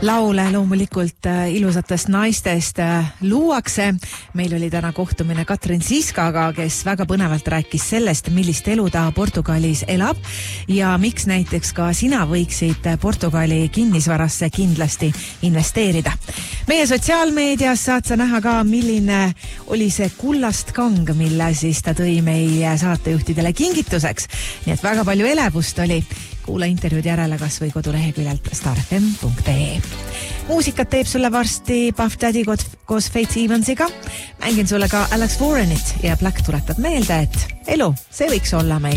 Laule loomulikult ilusatest naistest luuakse. Meil oli täna kohtumine Katrin Siskaga, kes väga põnevalt rääkis sellest, millist elu ta Portugalis elab ja miks näiteks ka sina võiksid Portugali kinnisvarasse kindlasti investeerida. Meie sotsiaalmeedias saad sa näha ka, milline oli see kullast kang, mille siis ta tõi meie saatejuhtidele kingituseks. Nii et väga palju elevust oli. Kuula intervjuud järele kas või koduleheküljelt starfm.ee. Muusikat teeb sulle varsti Puff Daddy koos Faith Evansiga. Mängin sulle ka Alex Warrenit ja Black tuletab meelde, et elu, see võiks olla meil